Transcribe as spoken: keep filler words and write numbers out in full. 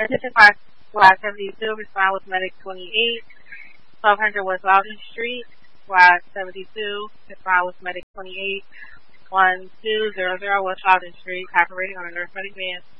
Attention five squad seventy-two, respond with medic twenty-eight. twelve hundred West Loudon Street, squad seventy-two, respond with medic twenty-eight. one two zero zero West Loudon Street, operating on a nurse medic van.